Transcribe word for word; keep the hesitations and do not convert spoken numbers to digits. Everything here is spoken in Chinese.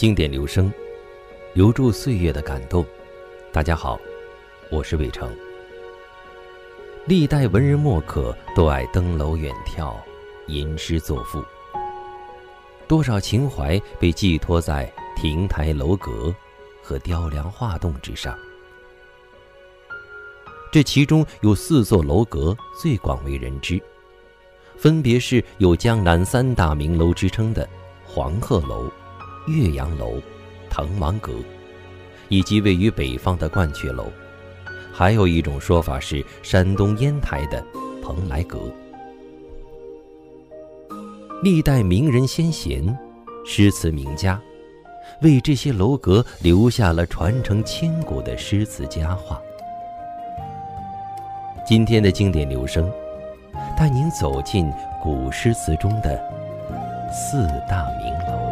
经典留声，留住岁月的感动。大家好，我是伟成。历代文人墨客都爱登楼远眺，吟诗作赋，多少情怀被寄托在亭台楼阁和雕梁画栋之上。这其中有四座楼阁最广为人知，分别是有江南三大名楼之称的黄鹤楼、岳阳楼、滕王阁，以及位于北方的鹳雀楼。还有一种说法是山东烟台的蓬莱阁。历代名人先贤、诗词名家为这些楼阁留下了传承千古的诗词佳话。今天的经典留声，带您走进古诗词中的四大名楼。